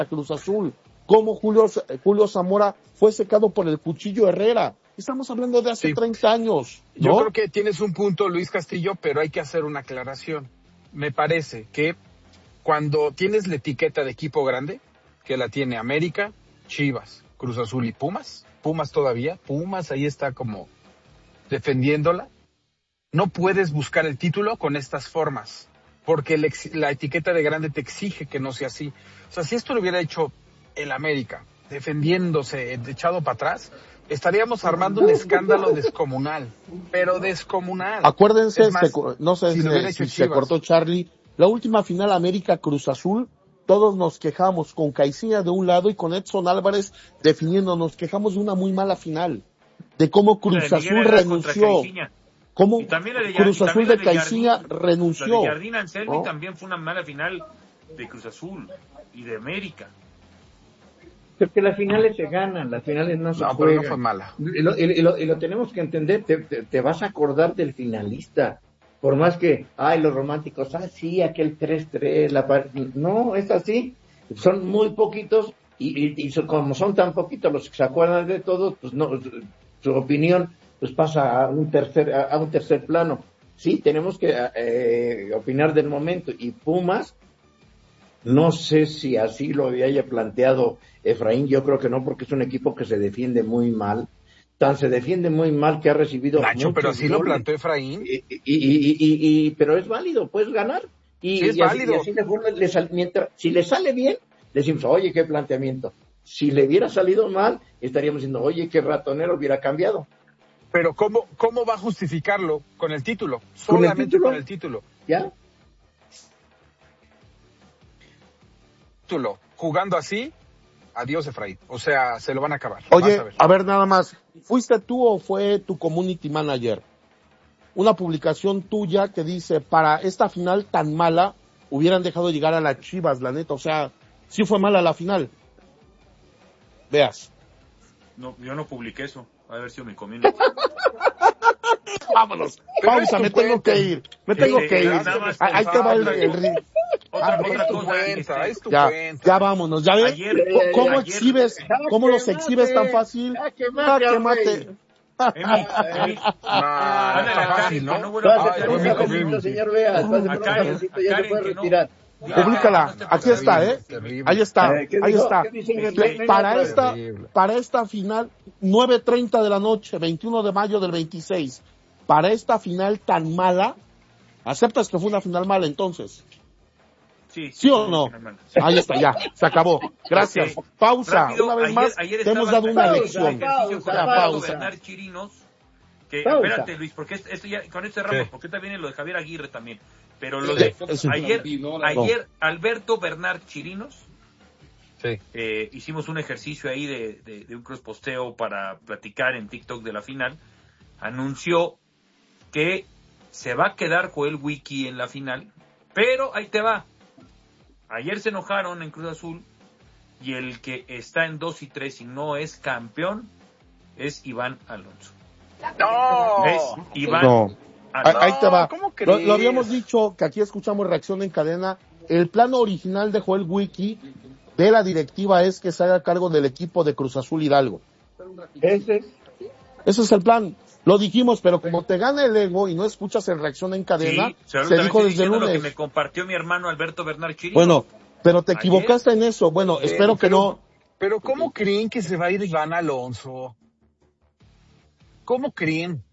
Cruz Azul, cómo Julio Zamora fue secado por el Cuchillo Herrera. Estamos hablando de hace 30 años, ¿no? Yo creo que tienes un punto, Luis Castillo, pero hay que hacer una aclaración. Me parece que cuando tienes la etiqueta de equipo grande, que la tiene América, Chivas, Cruz Azul y Pumas todavía, Pumas ahí está como defendiéndola, no puedes buscar el título con estas formas, porque la etiqueta de grande te exige que no sea así. O sea, si esto lo hubiera hecho el América, defendiéndose, echado para atrás, estaríamos armando un escándalo descomunal, pero descomunal. Acuérdense, más, no sé si se cortó Charlie, la última final América Cruz Azul, todos nos quejamos con Caixinha de un lado y con Edson Álvarez definiendo, nos quejamos de una muy mala final, de cómo Cruz Azul renunció. ¿Cómo Cruz Azul de Caixinha renunció? La de Jardín Anselmi también fue una mala final de Cruz Azul y de América. Porque las finales se ganan, las finales no se juegan. Pero no fue mala. Y lo tenemos que entender, te vas a acordar del finalista. Por más que, los románticos, sí, aquel 3-3, no, es así. Son muy poquitos y como son tan poquitos los que se acuerdan de todo, pues no, su opinión pues pasa a un tercer plano. Sí, tenemos que opinar del momento. Y Pumas, no sé si así lo haya planteado Efraín, yo creo que no, porque es un equipo que se defiende muy mal. Tan se defiende muy mal que ha recibido Nacho, pero así goles. Lo planteó Efraín. Pero es válido, puedes ganar. Sí, es válido. Así si le sale bien, decimos, oye, qué planteamiento. Si le hubiera salido mal, estaríamos diciendo, oye, qué ratonero, hubiera cambiado. Pero ¿cómo va a justificarlo? Con el título. Solamente con el título. ¿Ya? Jugando así, adiós Efraín. O sea, se lo van a acabar. Oye, a ver nada más. ¿Fuiste tú o fue tu community manager? Una publicación tuya que dice, para esta final tan mala, hubieran dejado llegar a las Chivas, la neta. O sea, sí fue mala la final. Veas. No, yo no publiqué eso. Ha de haber sido mi community. Vámonos. Pausa, me tengo que ir. Ahí te va el otra cosa. Ya vámonos. Ya ves cómo los exhibes tan fácil. Que mate. Señor Veas, ya se puede retirar. Públicala, aquí está, ahí está. Para esta final, 9:30 de la noche, 21 de mayo del 26, para esta final tan mala, ¿aceptas que fue una final mala entonces? ¿Sí o no? Ahí está, ya, se acabó. Gracias. Pausa. Rápido, una vez más, te hemos dado una lección. Pausa. Chirinos, espérate, Luis, porque esto ya, con esto cerramos, porque también es lo de Javier Aguirre también. Pero lo de ayer Alberto Bernard Chirinos, hicimos un ejercicio ahí de un cross posteo para platicar en TikTok de la final, anunció que se va a quedar Joel Wiki en la final, pero ahí te va. Ayer se enojaron en Cruz Azul y el que está en 2-3 y no es campeón es Iván Alonso. No, es Iván. No. Ahí te va. Lo habíamos dicho que aquí escuchamos Reacción en Cadena. El plano original de Joel Wiki de la directiva es que se haga cargo del equipo de Cruz Azul Hidalgo. Ese es el plan. Lo dijimos, pero como te gana el ego y no escuchas en Reacción en Cadena, se dijo desde el lunes. Lo que me compartió mi hermano Alberto Bernard Chirinos. Bueno, pero te equivocaste en eso. Bueno, espero que no. Pero ¿cómo creen que se va a ir Iván Alonso? ¿Cómo creen?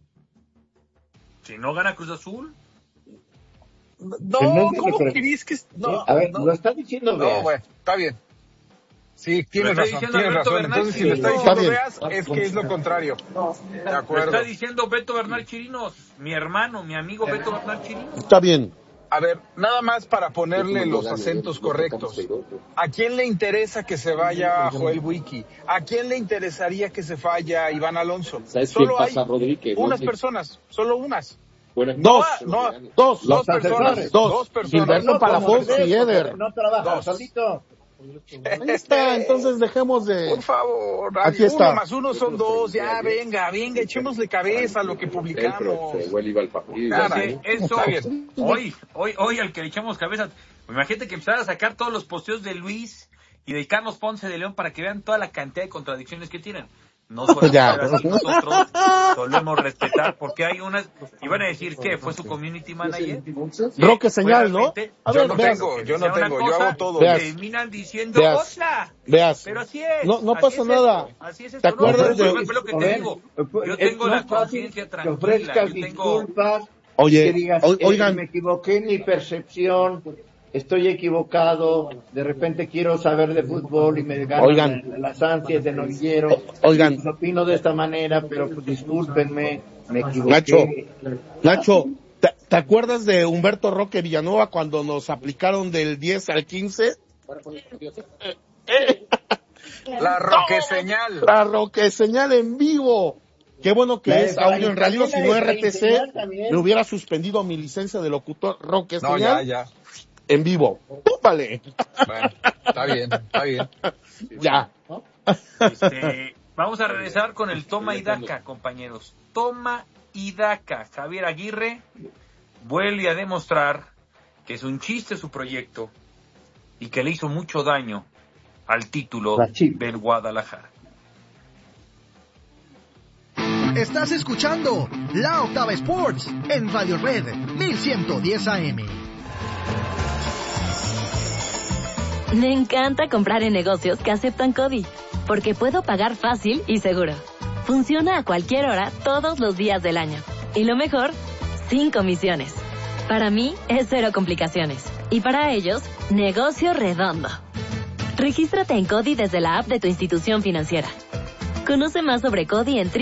Si no gana Cruz Azul. No, ¿cómo crees que...? No, a ver, lo está diciendo Veas. No, bueno, está bien. Sí, tienes razón. Entonces, si lo está Está diciendo bien. Veas, es que es lo contrario. De acuerdo. Lo está diciendo Beto Bernal Chirinos, mi hermano, mi amigo Beto Bernal Chirinos. Está bien. A ver, nada más para ponerle los acentos correctos. ¿A quién le interesa que se vaya Joel Wiki? ¿A quién le interesaría que se vaya Iván Alonso? Solo hay unas personas, solo unas. Dos personas. Gilberto Palafox y Eder. No trabaja solito. Ahí está, entonces dejemos de... Por favor, aquí está. 1 más 1 son 2, ya, venga, echemos de cabeza lo que publicamos. Eso, hoy al que le echamos cabeza, imagínate que empezara a sacar todos los posteos de Luis y de Carlos Ponce de León para que vean toda la cantidad de contradicciones que tienen. No solemos ser así nosotros, solemos respetar, porque hay unas, iban a decir que fue su community manager. Roque Señal, ¿no? A ver, yo no tengo, yo hago todo. Terminan diciendo otra. Pero así es. No pasa nada. Así es esto. ¿Te acuerdas de lo que te digo? Yo tengo la conciencia tranquila. Que ofrezcas disculpas. Oye, que digas, oigan, me equivoqué en mi percepción, estoy equivocado, de repente quiero saber de fútbol y me ganan las ansias de novillero. Oigan, opino de esta manera, pero pues, discúlpenme, me equivoqué. Nacho, ¿te acuerdas de Humberto Roque Villanueva cuando nos aplicaron del 10 al 15? La Roque Señal. La Roque Señal en vivo. Qué bueno que es audio en radio, si no RTC, me hubiera suspendido mi licencia de locutor. Roque Señal. Ya. En vivo. Vale. Bueno, está bien. Ya. Vamos a regresar con el toma y daca, compañeros. Toma y daca. Javier Aguirre vuelve a demostrar que es un chiste su proyecto y que le hizo mucho daño al título del Guadalajara. Estás escuchando La Octava Sports en Radio Red 1110 AM. Me encanta comprar en negocios que aceptan CODI, porque puedo pagar fácil y seguro. Funciona a cualquier hora, todos los días del año. Y lo mejor, sin comisiones. Para mí, es cero complicaciones. Y para ellos, negocio redondo. Regístrate en CODI desde la app de tu institución financiera. Conoce más sobre CODI en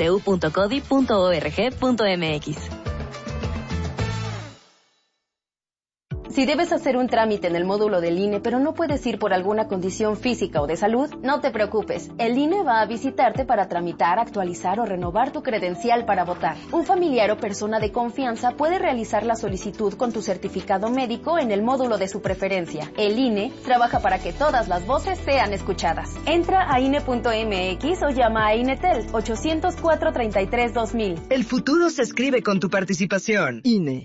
www.codi.org.mx. Si debes hacer un trámite en el módulo del INE, pero no puedes ir por alguna condición física o de salud, no te preocupes. El INE va a visitarte para tramitar, actualizar o renovar tu credencial para votar. Un familiar o persona de confianza puede realizar la solicitud con tu certificado médico en el módulo de su preferencia. El INE trabaja para que todas las voces sean escuchadas. Entra a INE.mx o llama a INETEL 804-33-2000. El futuro se escribe con tu participación. INE.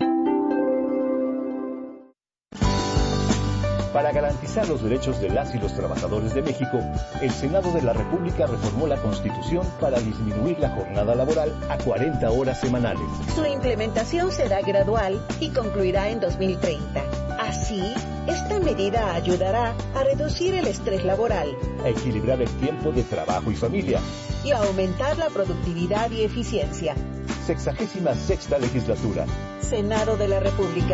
Para garantizar los derechos de las y los trabajadores de México, el Senado de la República reformó la Constitución para disminuir la jornada laboral a 40 horas semanales. Su implementación será gradual y concluirá en 2030. Así, esta medida ayudará a reducir el estrés laboral, a equilibrar el tiempo de trabajo y familia y a aumentar la productividad y eficiencia. 66ª legislatura. Senado de la República.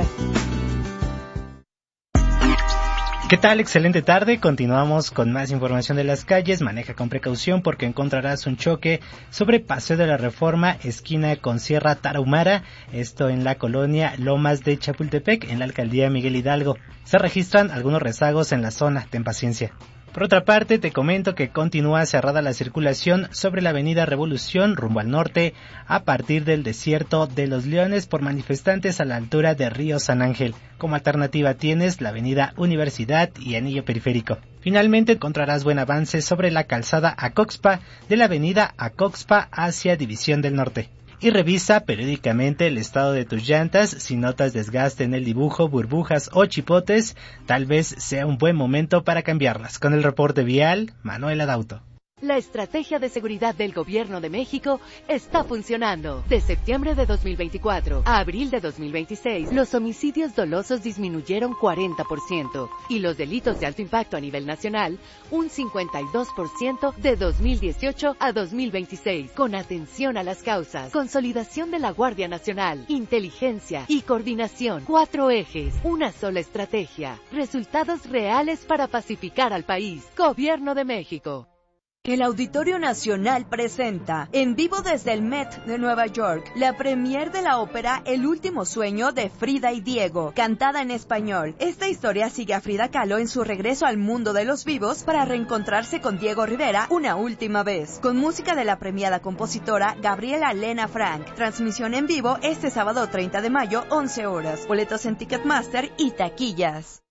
¿Qué tal? Excelente tarde. Continuamos con más información de las calles. Maneja con precaución porque encontrarás un choque sobre Paseo de la Reforma, esquina con Sierra Tarahumara. Esto en la colonia Lomas de Chapultepec, en la alcaldía Miguel Hidalgo. Se registran algunos rezagos en la zona. Ten paciencia. Por otra parte, te comento que continúa cerrada la circulación sobre la avenida Revolución rumbo al norte a partir del Desierto de los Leones por manifestantes a la altura de Río San Ángel. Como alternativa tienes la avenida Universidad y Anillo Periférico. Finalmente encontrarás buen avance sobre la calzada Acoxpa de la avenida Acoxpa hacia División del Norte. Y revisa periódicamente el estado de tus llantas. Si notas desgaste en el dibujo, burbujas o chipotes, tal vez sea un buen momento para cambiarlas. Con el reporte vial, Manuel Adauto. La estrategia de seguridad del Gobierno de México está funcionando. De septiembre de 2024 a abril de 2026, los homicidios dolosos disminuyeron 40% y los delitos de alto impacto a nivel nacional un 52% de 2018 a 2026. Con atención a las causas, consolidación de la Guardia Nacional, inteligencia y coordinación. 4 ejes, una sola estrategia. Resultados reales para pacificar al país. Gobierno de México. El Auditorio Nacional presenta, en vivo desde el Met de Nueva York, la premier de la ópera El Último Sueño de Frida y Diego, cantada en español. Esta historia sigue a Frida Kahlo en su regreso al mundo de los vivos para reencontrarse con Diego Rivera una última vez, con música de la premiada compositora Gabriela Lena Frank. Transmisión en vivo este sábado 30 de mayo, 11 horas. Boletos en Ticketmaster y taquillas.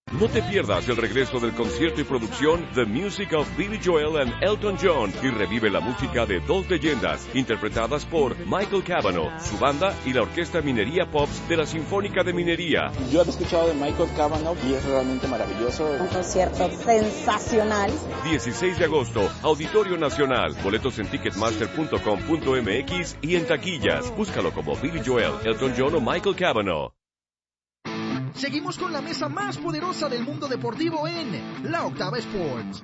No te pierdas el regreso del concierto y producción The Music of Billy Joel and Elton John y revive la música de dos leyendas interpretadas por Michael Cavanaugh, su banda y la Orquesta Minería Pops de la Sinfónica de Minería. Yo he escuchado de Michael Cavanaugh y es realmente maravilloso. Un concierto sensacional. 16 de agosto, Auditorio Nacional. Boletos en ticketmaster.com.mx y en taquillas. Búscalo como Billy Joel, Elton John o Michael Cavanaugh. Seguimos con la mesa más poderosa del mundo deportivo en La Octava Sports.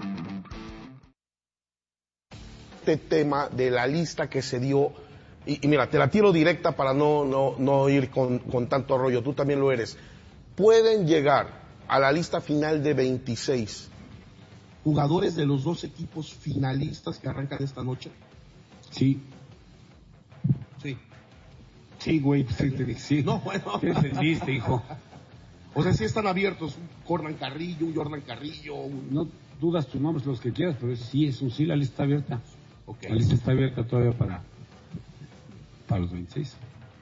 Este tema de la lista que se dio, y mira, te la tiro directa para no ir con tanto rollo, tú también lo eres. Pueden llegar a la lista final de 26 jugadores de los dos equipos finalistas que arrancan esta noche. Sí. Sí, güey, sí. No, bueno. ¿Qué entendiste, hijo? O sea, sí están abiertos, un Jordan Carrillo, No dudas tus nombres, los que quieras, pero sí, la lista está abierta. Okay. La lista está abierta todavía para los 26.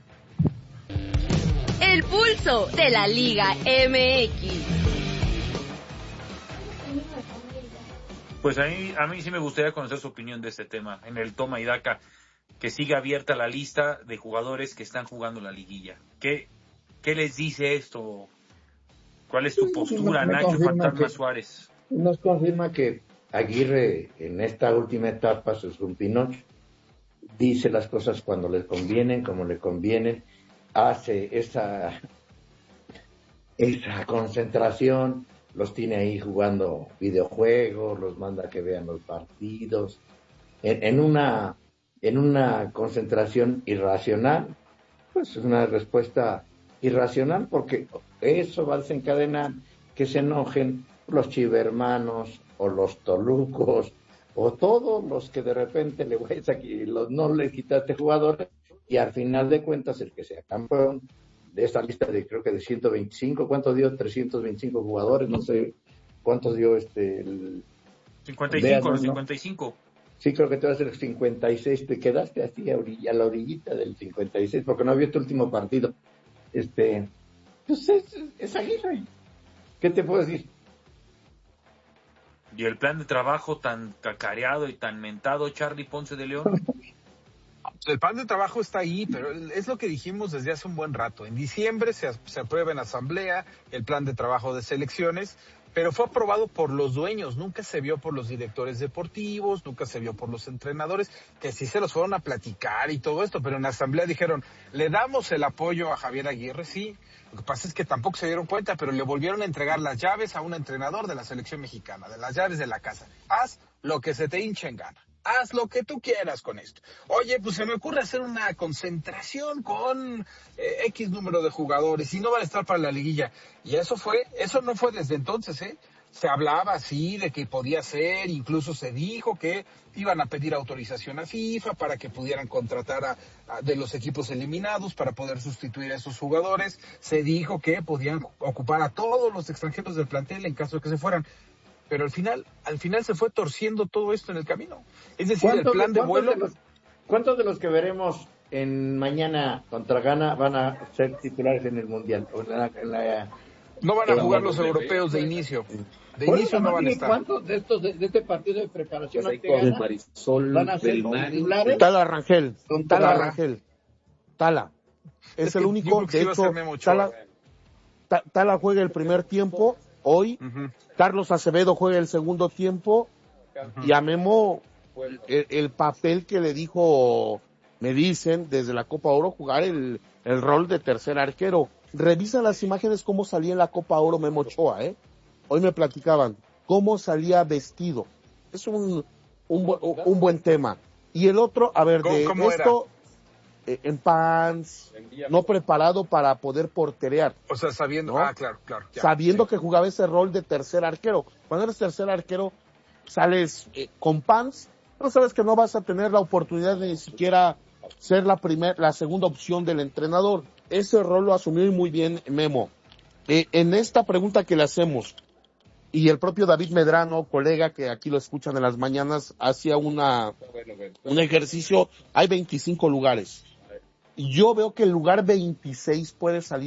El pulso de la Liga MX. Pues a mí sí me gustaría conocer su opinión de este tema, en el toma y daca, que siga abierta la lista de jugadores que están jugando la liguilla. ¿Qué les dice esto? ¿Cuál es tu postura, Nacho Fantasma Suárez? Nos confirma que Aguirre, en esta última etapa, su Pinocho, dice las cosas cuando le convienen, como le convienen, hace esa concentración, los tiene ahí jugando videojuegos, los manda a que vean los partidos, en una concentración irracional. Pues es una respuesta irracional, porque eso va a desencadenar que se enojen los chivermanos o los tolucos o todos los que de repente no le quitaste jugadores, y al final de cuentas el que sea campeón de esta lista de, creo que de 125, ¿cuántos dio? 325 jugadores, no sé cuántos dio 55, los 55. Sí, creo que te va a ser 56, te quedaste así a la orillita del 56 porque no había tu último partido. Pues es Aguirre. ¿Qué te puedo decir? ¿Y el plan de trabajo tan cacareado y tan mentado, Charlie Ponce de León? El plan de trabajo está ahí, pero es lo que dijimos desde hace un buen rato. En diciembre se aprueba en asamblea el plan de trabajo de selecciones, pero fue aprobado por los dueños, nunca se vio por los directores deportivos, nunca se vio por los entrenadores, que sí se los fueron a platicar y todo esto, pero en la asamblea dijeron, le damos el apoyo a Javier Aguirre, sí. Lo que pasa es que tampoco se dieron cuenta, pero le volvieron a entregar las llaves a un entrenador de la selección mexicana, de las llaves de la casa. Haz lo que se te hinche en gana. Haz lo que tú quieras con esto. Oye, pues se me ocurre hacer una concentración con X número de jugadores y no van a estar para la liguilla. Y eso no fue desde entonces, ¿eh? Se hablaba así de que podía ser, incluso se dijo que iban a pedir autorización a FIFA para que pudieran contratar de los equipos eliminados para poder sustituir a esos jugadores. Se dijo que podían ocupar a todos los extranjeros del plantel en caso de que se fueran. Pero al final se fue torciendo todo esto en el camino. Es decir, el plan de vuelo... ¿Cuántos de los que veremos mañana contra Ghana van a ser titulares en el Mundial? No van a jugar los europeos de inicio. De inicio no van a estar. ¿Cuántos de estos de este partido de preparación van a ser titulares? Tala Rangel. Tala. Es el único, de hecho, Tala juega el primer tiempo hoy. Carlos Acevedo juega el segundo tiempo. Y a Memo, el papel que le dijo, me dicen, desde la Copa Oro, jugar el rol de tercer arquero. Revisa las imágenes cómo salía en la Copa Oro Memo Ochoa, Hoy me platicaban cómo salía vestido. Es un buen tema. Y el otro, a ver, de esto, en pants, no preparado para poder porterear. O sea, sabiendo, ¿no? Claro. Ya, sabiendo que jugaba ese rol de tercer arquero. Cuando eres tercer arquero, sales con pants, pero sabes que no vas a tener la oportunidad de ni siquiera ser la segunda opción del entrenador. Ese rol lo asumió muy bien Memo. En esta pregunta que le hacemos, y el propio David Medrano, colega que aquí lo escuchan en las mañanas, hacía un ejercicio, hay 25 lugares. Y yo veo que el lugar 26 puede salir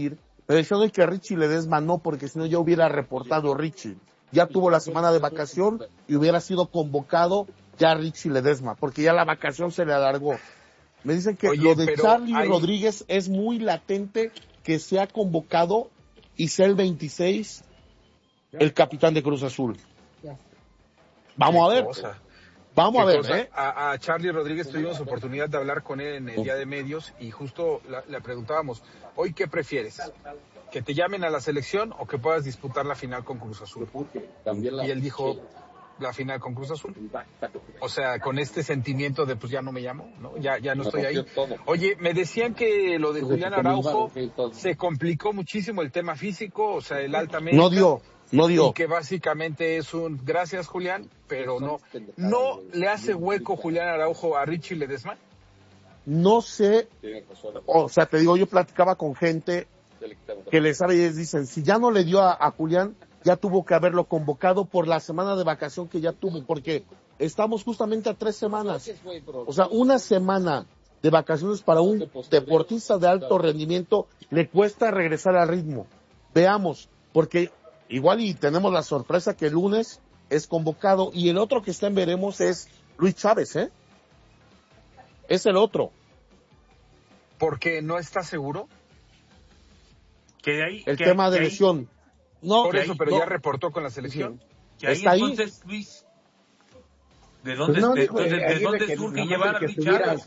Me decían que Richie Ledesma no, porque si no ya hubiera reportado Richie. Ya tuvo la semana de vacación y hubiera sido convocado ya Richie Ledesma, porque ya la vacación se le alargó. Me dicen que lo de Charlie Rodríguez es muy latente, que sea convocado y sea el 26 el capitán de Cruz Azul. Vamos a ver. Vamos a ver, A Charlie Rodríguez tuvimos oportunidad de hablar con él en el día de medios y justo le preguntábamos, ¿hoy qué prefieres? ¿Que te llamen a la selección o que puedas disputar la final con Cruz Azul? Y él dijo, la final con Cruz Azul. O sea, con este sentimiento de pues ya no me llamo, ¿no? Ya no estoy ahí. Oye, me decían que lo de Julián Araujo se complicó muchísimo el tema físico, o sea, el alta médica. No dio. Y que básicamente es gracias Julián, pero no le hace hueco Julián Araujo a Richie Ledesma. No sé, o sea, te digo, yo platicaba con gente que le sabe y ellos dicen, si ya no le dio a Julián, ya tuvo que haberlo convocado por la semana de vacación que ya tuvo, porque estamos justamente a 3 semanas. O sea, una semana de vacaciones para un deportista de alto rendimiento le cuesta regresar al ritmo. Veamos, porque igual y tenemos la sorpresa que el lunes es convocado y el otro que está en veremos es Luis Chávez, Es el otro. ¿Porque no está seguro? El tema de lesión. No, por eso, pero ya reportó con la selección. Que ahí está entonces, ahí. Luis, ¿de dónde surge llevar a Luis Chávez?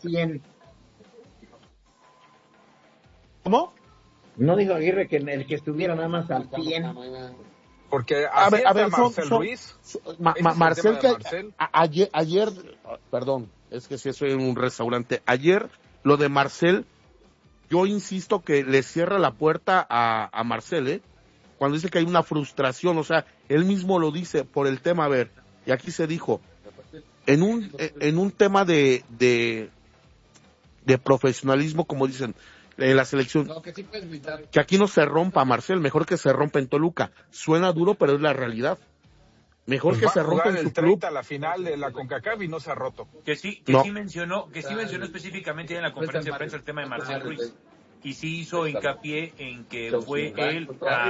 ¿Cómo? No dijo Aguirre que el que estuviera nada más al 100. Porque a ver, Marcel Ruiz. Marcel que ayer, perdón, es que si soy en un restaurante. Ayer, lo de Marcel, yo insisto que le cierra la puerta a Marcel, cuando dice que hay una frustración, o sea, él mismo lo dice por el tema, a ver, y aquí se dijo, en un tema de profesionalismo, como dicen, la selección, que aquí no se rompa, Marcel, mejor que se rompa en Toluca. Suena duro, pero es la realidad. Mejor que se rompa en su club. A la final de la CONCACAF y no se ha roto. Sí mencionó específicamente en la conferencia de prensa el tema de Marcel Ruiz. Y sí hizo hincapié en que fue él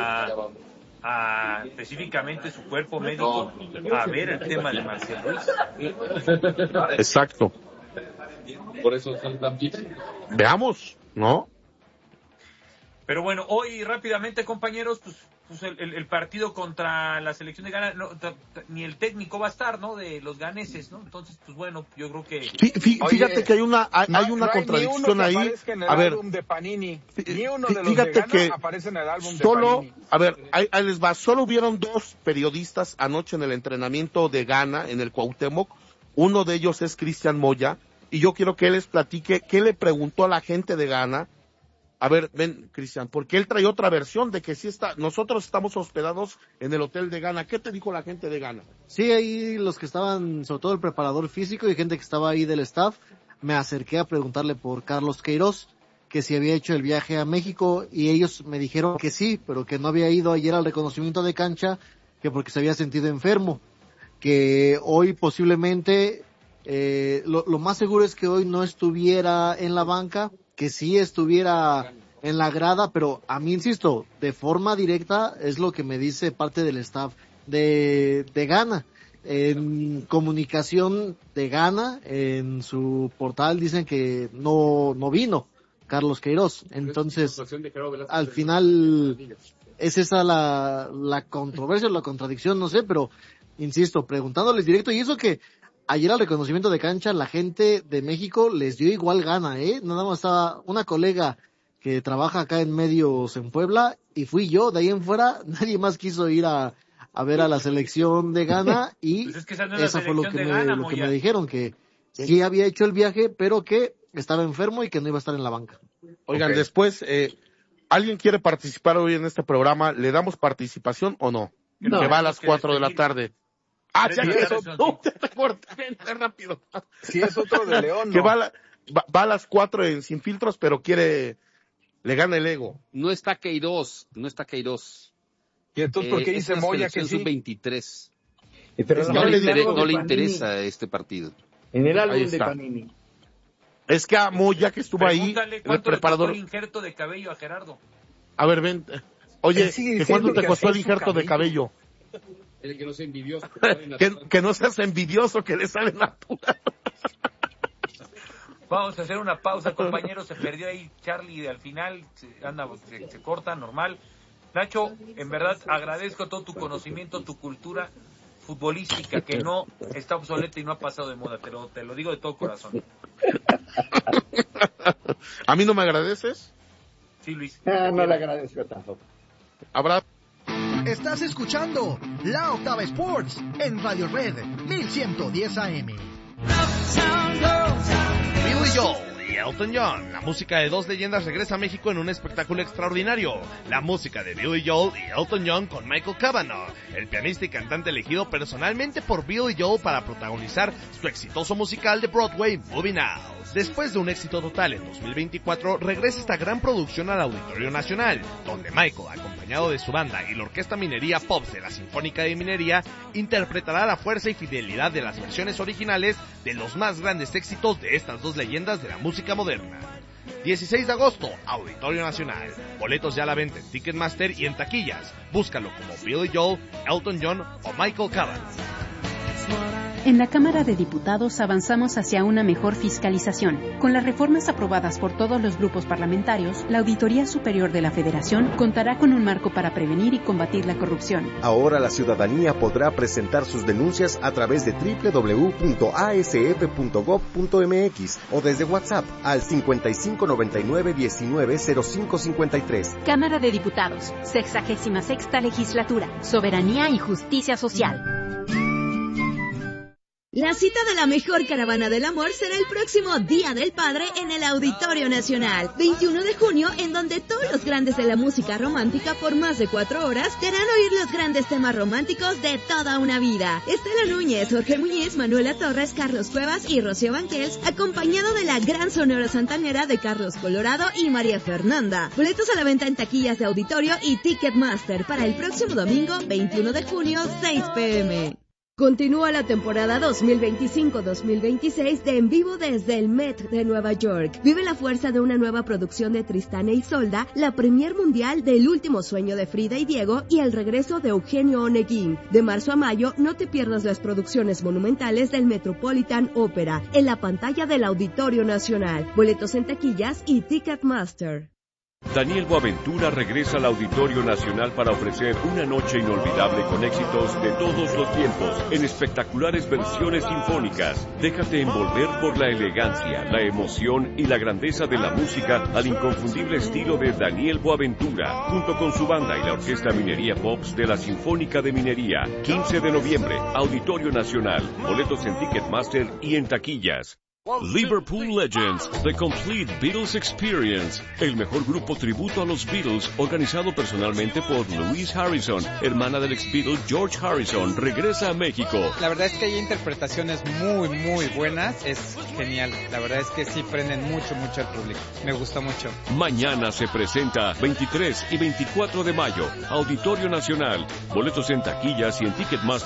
a específicamente su cuerpo médico a ver el tema de Marcel Ruiz. Exacto. Por eso son tan Veamos, ¿no? Pero bueno, hoy rápidamente, compañeros, pues el partido contra la selección de Ghana, ni el técnico va a estar, ¿no? De los ganeses, ¿no? Entonces, pues bueno, yo creo que... Fíjate que hay una contradicción ahí. A ver, de Panini. Ni uno de los de Ghana aparece en el álbum de Panini. A ver, ahí les va. Solo hubieron 2 periodistas anoche en el entrenamiento de Ghana, en el Cuauhtémoc. Uno de ellos es Cristian Moya. Y yo quiero que él les platique qué le preguntó a la gente de Ghana. A ver, ven, Cristian, porque él trae otra versión de que nosotros estamos hospedados en el hotel de Ghana. ¿Qué te dijo la gente de Ghana? Sí, ahí los que estaban, sobre todo el preparador físico y gente que estaba ahí del staff, me acerqué a preguntarle por Carlos Queiroz, que si había hecho el viaje a México, y ellos me dijeron que sí, pero que no había ido ayer al reconocimiento de cancha, que porque se había sentido enfermo, que hoy posiblemente, lo más seguro es que hoy no estuviera en la banca, que sí estuviera en la grada, pero a mí, insisto, de forma directa es lo que me dice parte del staff de Ghana. En comunicación de Ghana, en su portal dicen que no vino Carlos Queiroz. Entonces, al final, es esa la controversia, la contradicción, no sé, pero insisto, preguntándoles directo, y eso que ayer al reconocimiento de cancha la gente de México les dio igual gana, nada más estaba una colega que trabaja acá en medios en Puebla y fui yo, de ahí en fuera nadie más quiso ir a ver a la selección de Ghana y pues es que esa no es eso la fue lo que me dijeron, que sí había hecho el viaje, pero que estaba enfermo y que no iba a estar en la banca. Oigan, después, ¿alguien quiere participar hoy en este programa? ¿Le damos participación o no? No, que va a las 4 de la tarde. Si rápido. Si es otro de León, que va a las 4 en Sin Filtros, pero le gana el ego. No está Queiroz. ¿Y entonces por qué dice Moya que sí? 23. Pero no le interesa este partido. En el álbum de Panini. Es que a Moya, que estuvo ahí, el preparador. preparador. El injerto de cabello a Gerardo. A ver, ven. Oye, ¿cuánto te costó el injerto de cabello? El que no sea envidioso. Que no seas envidioso, que le sale natural. Vamos a hacer una pausa, compañeros. Se perdió ahí Charlie al final. Se corta, normal. Nacho, en verdad agradezco todo tu conocimiento, tu cultura futbolística, que no está obsoleta y no ha pasado de moda. Te lo digo de todo corazón. ¿A mí no me agradeces? Sí, Luis. No le agradezco tampoco. Habrá. Estás escuchando La Octava Sports en Radio Red 1110 AM. Billy Joel y Elton John. La música de dos leyendas regresa a México en un espectáculo extraordinario. La música de Billy Joel y Elton John con Michael Cavanaugh, el pianista y cantante elegido personalmente por Billy Joel para protagonizar su exitoso musical de Broadway, Moving Out. Después de un éxito total en 2024, regresa esta gran producción al Auditorio Nacional, donde Michael, acompañado de su banda y la Orquesta Minería Pops de la Sinfónica de Minería, interpretará la fuerza y fidelidad de las versiones originales de los más grandes éxitos de estas dos leyendas de la música moderna. 16 de agosto, Auditorio Nacional. Boletos ya a la venta en Ticketmaster y en taquillas. Búscalo como Billy Joel, Elton John o Michael Cavanaugh. En la Cámara de Diputados avanzamos hacia una mejor fiscalización. Con las reformas aprobadas por todos los grupos parlamentarios, la Auditoría Superior de la Federación contará con un marco para prevenir y combatir la corrupción. Ahora la ciudadanía podrá presentar sus denuncias a través de www.asf.gov.mx o desde WhatsApp al 5599-190553. Cámara de Diputados, 66ª Legislatura, Soberanía y Justicia Social. La cita de la mejor caravana del amor será el próximo Día del Padre en el Auditorio Nacional, 21 de junio, en donde todos los grandes de la música romántica por más de 4 horas te harán oír los grandes temas románticos de toda una vida. Estela Núñez, Jorge Muñiz, Manuela Torres, Carlos Cuevas y Rocío Banquels, acompañado de la gran sonora santanera de Carlos Colorado y María Fernanda. Boletos a la venta en taquillas de Auditorio y Ticketmaster para el próximo domingo, 21 de junio, 6 p.m. Continúa la temporada 2025-2026 de En Vivo desde el Met de Nueva York. Vive la fuerza de una nueva producción de Tristán e Isolda, la premier mundial del Último Sueño de Frida y Diego y el regreso de Eugenio Oneguín. De marzo a mayo, no te pierdas las producciones monumentales del Metropolitan Opera en la pantalla del Auditorio Nacional. Boletos en taquillas y Ticketmaster. Daniel Boaventura regresa al Auditorio Nacional para ofrecer una noche inolvidable con éxitos de todos los tiempos, en espectaculares versiones sinfónicas. Déjate envolver por la elegancia, la emoción y la grandeza de la música al inconfundible estilo de Daniel Boaventura, junto con su banda y la Orquesta Minería Pops de la Sinfónica de Minería. 15 de noviembre, Auditorio Nacional. Boletos en Ticketmaster y en taquillas. Liverpool Legends, The Complete Beatles Experience, el mejor grupo tributo a los Beatles, organizado personalmente por Louise Harrison, hermana del ex-Beatle George Harrison, regresa a México. La verdad es que hay interpretaciones muy buenas, es genial, la verdad es que sí prenden mucho al público, me gustó mucho. Mañana se presenta 23 y 24 de mayo, Auditorio Nacional, boletos en taquillas y en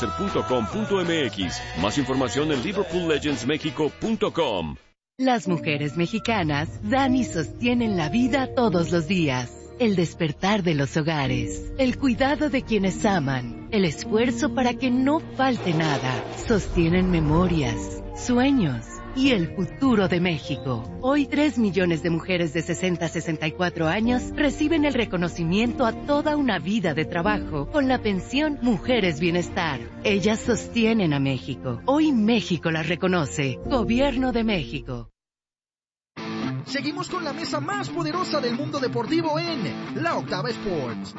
ticketmaster.com.mx, más información en liverpoollegendsmexico.com. Las mujeres mexicanas dan y sostienen la vida todos los días. El despertar de los hogares, el cuidado de quienes aman, el esfuerzo para que no falte nada. Sostienen memorias, sueños y el futuro de México. Hoy 3 millones de mujeres de 60 a 64 años reciben el reconocimiento a toda una vida de trabajo con la pensión Mujeres Bienestar. Ellas sostienen a México. Hoy México las reconoce. Gobierno de México. Seguimos con la mesa más poderosa del mundo deportivo en La Octava Sports.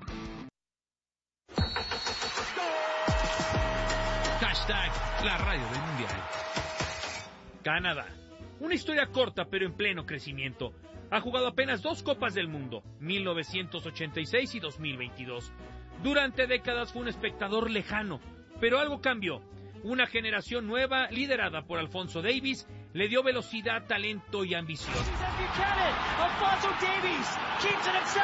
Hashtag la radio del mundial. Canadá. Una historia corta pero en pleno crecimiento. Ha jugado apenas 2 Copas del Mundo, 1986 y 2022. Durante décadas fue un espectador lejano, pero algo cambió. Una generación nueva, liderada por Alfonso Davies, le dio velocidad, talento y ambición. Alfonso Davies keeps it himself.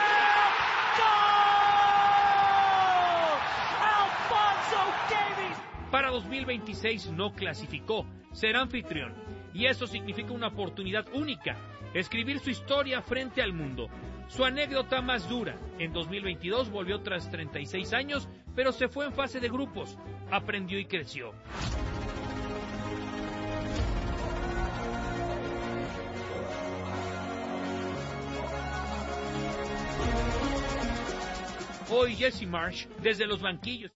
Alfonso Davies. Para 2026 no clasificó, será anfitrión. Y eso significa una oportunidad única, escribir su historia frente al mundo. Su anécdota más dura: en 2022 volvió tras 36 años, pero se fue en fase de grupos. Aprendió y creció. Hoy Jesse Marsh, desde los banquillos.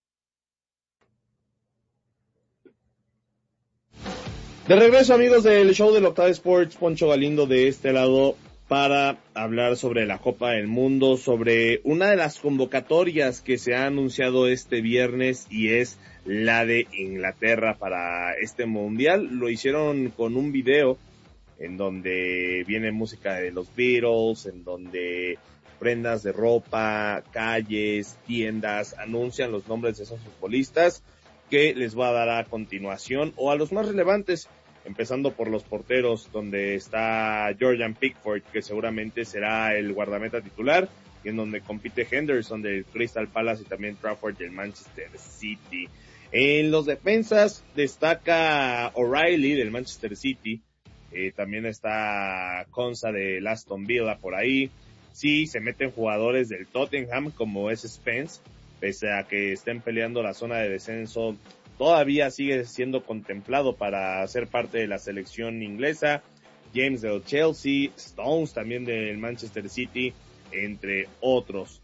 De regreso, amigos del show de la Octava Sports, Poncho Galindo de este lado para hablar sobre la Copa del Mundo, sobre una de las convocatorias que se ha anunciado este viernes y es la de Inglaterra para este mundial. Lo hicieron con un video en donde viene música de los Beatles, en donde prendas de ropa, calles, tiendas anuncian los nombres de esos futbolistas que les voy a dar a continuación, o a los más relevantes, empezando por los porteros, donde está Jordan Pickford, que seguramente será el guardameta titular, y en donde compite Henderson del Crystal Palace y también Trafford del Manchester City. En los defensas destaca O'Reilly del Manchester City, también está Konsa del Aston Villa por ahí. Sí, se meten jugadores del Tottenham como es Spence, pese a que estén peleando la zona de descenso, todavía sigue siendo contemplado para ser parte de la selección inglesa. James del Chelsea, Stones también del Manchester City, entre otros.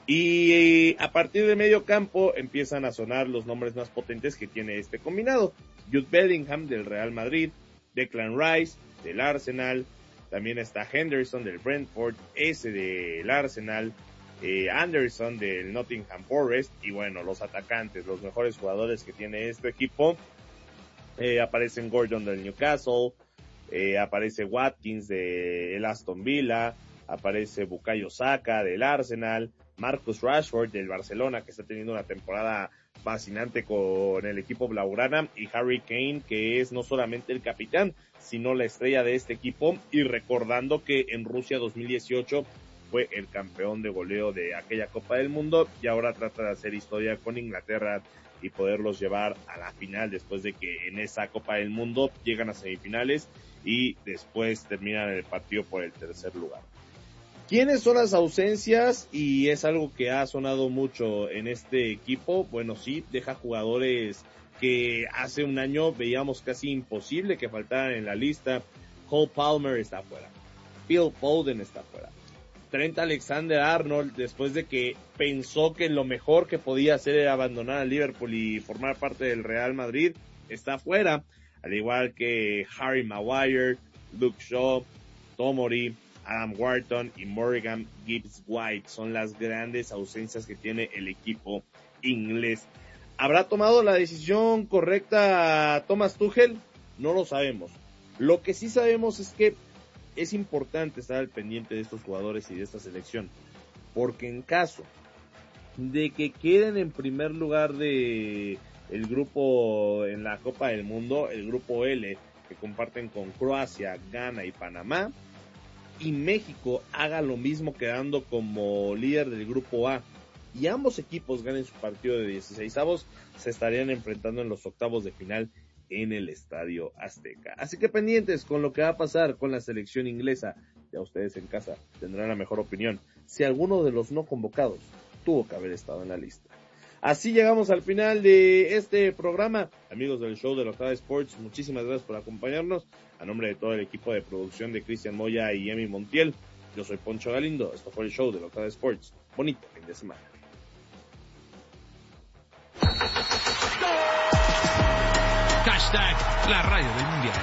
Y a partir de medio campo empiezan a sonar los nombres más potentes que tiene este combinado. Jude Bellingham del Real Madrid, Declan Rice del Arsenal, también está Henderson del Brentford, ese del Arsenal, Anderson del Nottingham Forest, y bueno, los atacantes, los mejores jugadores que tiene este equipo, aparecen Gordon del Newcastle, aparece Watkins del Aston Villa, aparece Bukayo Saka del Arsenal, Marcus Rashford del Barcelona, que está teniendo una temporada fascinante con el equipo blaugrana, y Harry Kane, que es no solamente el capitán, sino la estrella de este equipo, y recordando que en Rusia 2018 fue el campeón de goleo de aquella Copa del Mundo, y ahora trata de hacer historia con Inglaterra y poderlos llevar a la final, después de que en esa Copa del Mundo llegan a semifinales y después terminan el partido por el tercer lugar. ¿Quiénes son las ausencias? Y es algo que ha sonado mucho en este equipo. Bueno, sí, deja jugadores que hace un año veíamos casi imposible que faltaran en la lista. Cole Palmer está fuera, Phil Foden está fuera, Trent Alexander-Arnold, después de que pensó que lo mejor que podía hacer era abandonar a Liverpool y formar parte del Real Madrid, está fuera, al igual que Harry Maguire, Luke Shaw, Tomori, Adam Wharton y Morgan Gibbs-White son las grandes ausencias que tiene el equipo inglés. ¿Habrá tomado la decisión correcta Thomas Tuchel? No lo sabemos. Lo que sí sabemos es que es importante estar al pendiente de estos jugadores y de esta selección, porque en caso de que queden en primer lugar de el grupo en la Copa del Mundo, el grupo L, que comparten con Croacia, Ghana y Panamá, y México haga lo mismo quedando como líder del grupo A, y ambos equipos ganen su partido de 16avos, se estarían enfrentando en los octavos de final en el Estadio Azteca. Así que pendientes con lo que va a pasar con la selección inglesa. Ya ustedes en casa tendrán la mejor opinión si alguno de los no convocados tuvo que haber estado en la lista. Así llegamos al final de este programa. Amigos del show de la Octava Sports, muchísimas gracias por acompañarnos. A nombre de todo el equipo de producción de Cristian Moya y Emi Montiel, yo soy Poncho Galindo. Esto fue el show de la Octava Sports. Bonito fin de semana. Hashtag la radio del mundial.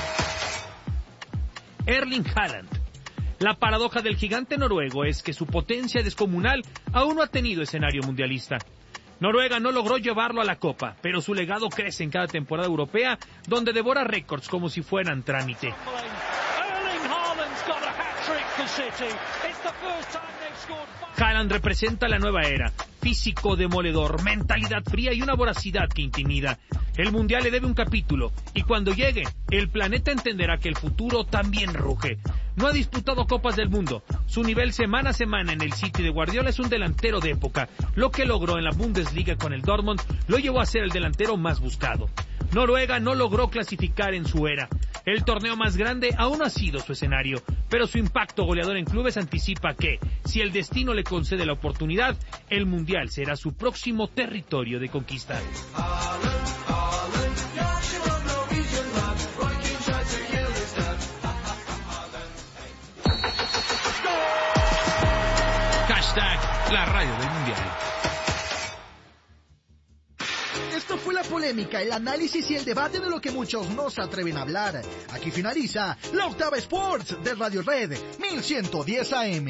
Erling Haaland. La paradoja del gigante noruego es que su potencia descomunal aún no ha tenido escenario mundialista. Noruega no logró llevarlo a la Copa, pero su legado crece en cada temporada europea, donde devora récords como si fueran trámite. Erling Haaland's got a hat-trick for City. It's the first time they've scored 5. Haaland representa la nueva era. Físico demoledor, mentalidad fría y una voracidad que intimida. El mundial le debe un capítulo, y cuando llegue, el planeta entenderá que el futuro también ruge. No ha disputado Copas del Mundo. Su nivel semana a semana en el City de Guardiola es un delantero de época. Lo que logró en la Bundesliga con el Dortmund lo llevó a ser el delantero más buscado. Noruega no logró clasificar en su era. El torneo más grande aún no ha sido su escenario, pero su impacto goleador en clubes anticipa que, si el destino le concede la oportunidad, el Mundial será su próximo territorio de conquista. Hashtag la radio del Mundial. Esto fue la polémica, el análisis y el debate de lo que muchos no se atreven a hablar. Aquí finaliza La Octava Sports de Radio Red 1110 AM.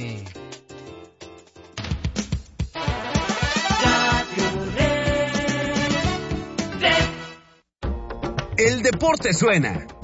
El deporte suena.